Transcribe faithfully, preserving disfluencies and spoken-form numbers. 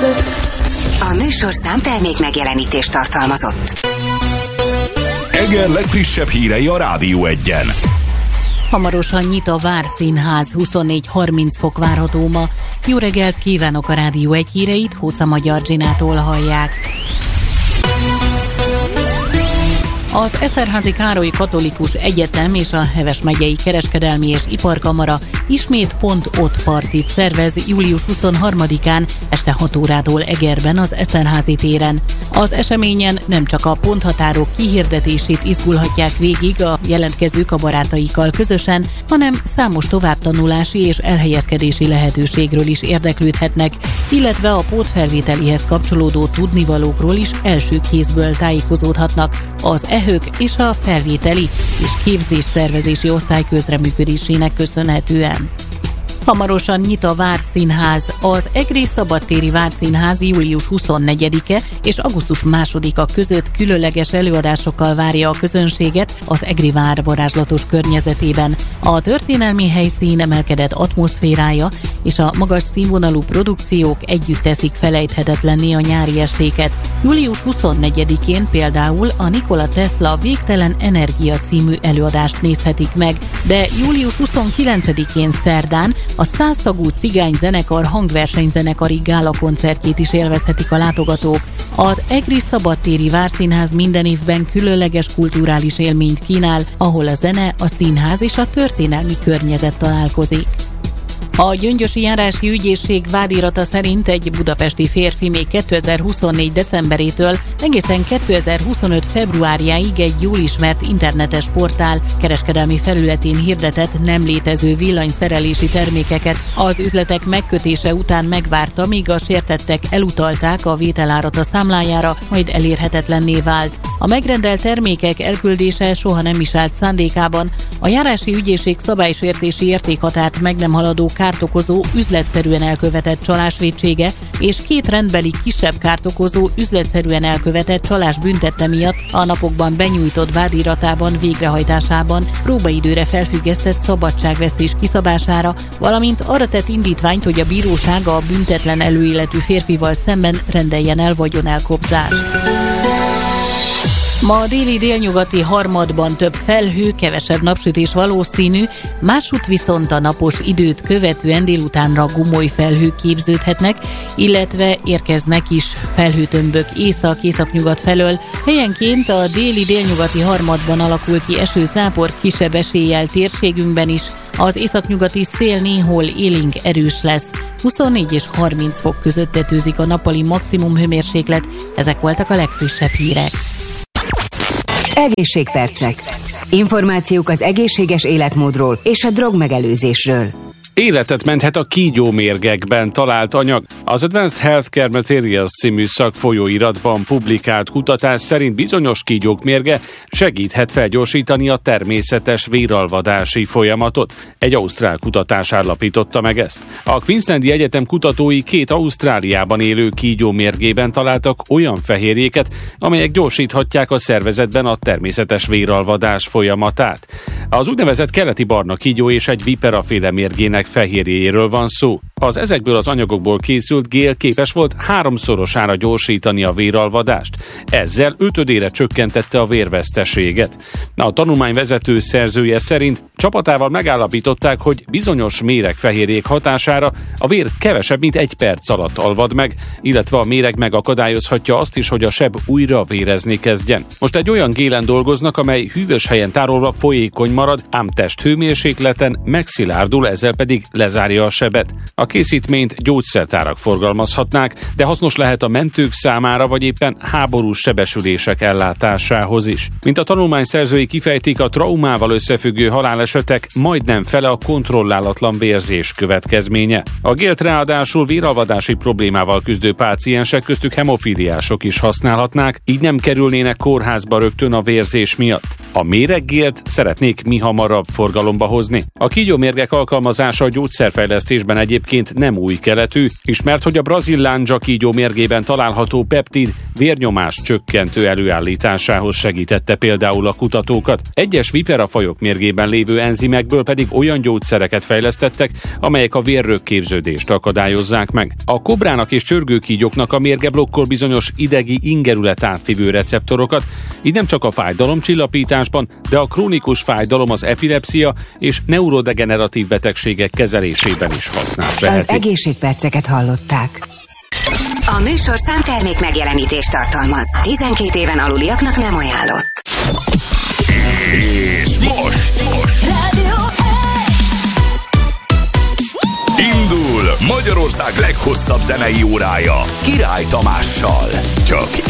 A műsorszám termék megjelenítést tartalmazott. Eger legfrissebb hírei a Rádió Egyen. Hamarosan nyit a Várszínház, huszonnégy-harminc fok várható ma. Jó reggelt kívánok, a Rádió Egy híreit Hóca Magyar Zsinától hallják. Az Eszterházi Károly Katolikus Egyetem és a Heves megyei Kereskedelmi és Iparkamara ismét pont ott partit szervez július huszonharmadikán este hat órától Egerben az Eszterházi téren. Az eseményen nem csak a ponthatárok kihirdetését izgulhatják végig a jelentkezők a barátaikkal közösen, hanem számos továbbtanulási és elhelyezkedési lehetőségről is érdeklődhetnek, illetve a pótfelvételihez kapcsolódó tudnivalókról is első kézből tájékozódhatnak. Az ehők és a felvételi és képzésszervezési osztály közreműködésének köszönhetően. Hamarosan nyit a Várszínház. Az Egri Szabadtéri Várszínház július huszonnegyedike és augusztus másodika között különleges előadásokkal várja a közönséget az Egri vár varázslatos környezetében. A történelmi helyszín emelkedett atmoszférája és a magas színvonalú produkciók együtt teszik felejthetetlenné a nyári estéket. július huszonnegyedikén például a Nikola Tesla Végtelen Energia című előadást nézhetik meg, de július huszonkilencedikén szerdán a száz tagú cigány zenekar hangversenyzenekari gála koncertjét is élvezhetik a látogatók. Az Egri Szabadtéri Várszínház minden évben különleges kulturális élményt kínál, ahol a zene, a színház és a történelmi környezet találkozik. A Gyöngyösi Járási Ügyészség vádirata szerint egy budapesti férfi még kétezer-huszonnégy decemberétől egészen kétezer-huszonöt februárjáig egy jól ismert internetes portál kereskedelmi felületén hirdetett nem létező villanyszerelési termékeket. Az üzletek megkötése után megvárta, míg a sértettek elutalták a vételárat a számlájára, majd elérhetetlenné vált. A megrendelt termékek elküldése soha nem is állt szándékában. A Járási Ügyészség szabálysértési értékhatárt meg nem haladó kárt okozó üzletszerűen elkövetett csalás vétsége és két rendbeli kisebb kárt okozó üzletszerűen elkövetett csalás büntette miatt a napokban benyújtott vádiratában végrehajtásában próbaidőre felfüggesztett szabadságvesztés kiszabására, valamint arra tett indítványt, hogy a bíróság a büntetlen előéletű férfival szemben rendeljen el vagyonelkobzást. Ma a déli délnyugati harmadban több felhő, kevesebb napsütés valószínű, másút viszont a napos időt követően délutánra gomoly felhők képződhetnek, illetve érkeznek is felhőtömbök észak-északnyugat felől. Helyenként a déli délnyugati harmadban alakul ki esőzápor kisebb eséllyel térségünkben is, az északnyugati szél néhol élénk erős lesz. huszonnégy és harminc fok között tetőzik a nappali maximum hőmérséklet. Ezek voltak a legfrissebb hírek. Egészségpercek. Információk az egészséges életmódról és a drogmegelőzésről. Életet menthet a kígyómérgekben talált anyag. Az Advanced Healthcare Materials című szakfolyóiratban publikált kutatás szerint bizonyos kígyók mérge segíthet felgyorsítani a természetes véralvadási folyamatot. Egy ausztrál kutatás állapította meg ezt. A Queenslandi Egyetem kutatói két Ausztráliában élő kígyó mérgében találtak olyan fehérjéket, amelyek gyorsíthatják a szervezetben a természetes véralvadás folyamatát. Az úgynevezett keleti barna kígyó és egy viperaféle mérgének fehérjéjéről van szó. Az ezekből az anyagokból készült gél képes volt háromszorosára gyorsítani a véralvadást. Ezzel ötödére csökkentette a vérveszteséget. A tanulmány vezető szerzője szerint csapatával megállapították, hogy bizonyos méregfehérjék hatására a vér kevesebb, mint egy perc alatt alvad meg, illetve a méreg megakadályozhatja azt is, hogy a seb újra vérezni kezdjen. Most egy olyan gélen dolgoznak, amely hűvös helyen tárolva folyékony marad, ám testhőmérsékleten megszilárdul, ezzel pedig lezárja a sebet. A készítményt gyógyszertárak forgalmazhatnák, de hasznos lehet a mentők számára, vagy éppen háborús sebesülések ellátásához is. Mint a tanulmány szerzői kifejtik, a traumával összefüggő halálesetek majdnem fele a kontrollálatlan vérzés következménye. A gélt ráadásul véralvadási problémával küzdő páciensek, köztük hemofíliások is használhatnák, így nem kerülnének kórházba rögtön a vérzés miatt. A méreggélt szeretnék mihamarabb forgalomba hozni. A kígyómérgek alkalmazása a gyógyszerfejlesztésben egyébként nem új keletű, ismert, hogy a brazil lándzsa kígyó mérgében található peptid vérnyomás csökkentő előállításához segítette például a kutatókat. Egyes viperafajok mérgében lévő enzimekből pedig olyan gyógyszereket fejlesztettek, amelyek a vérrögképződést akadályozzák meg. A kobrának és csörgőkígyóknak a mérge blokkol bizonyos idegi ingerület átvivő receptorokat, így nem csak a fájdalomcsillapításban, de a krónikus fájdalom, az epilepszia és neurodegeneratív betegségek kezelésében is használt Az lehetik. egészségperceket hallották. A műsor számtermék megjelenítést tartalmaz. tizenkét éven aluliaknak nem ajánlott. És most, most Rádió indul Magyarország leghosszabb zenei órája Király Tamással. Csak